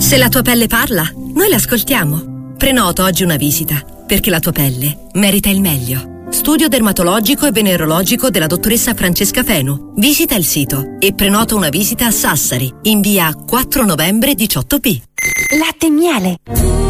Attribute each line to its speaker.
Speaker 1: Se la tua pelle parla, noi l'ascoltiamo. Prenota oggi una visita, perché la tua pelle merita il meglio. Studio dermatologico e venerologico della dottoressa Francesca Fenu. Visita il sito e prenota una visita a Sassari, in via 4 novembre 18B.
Speaker 2: Latte e miele.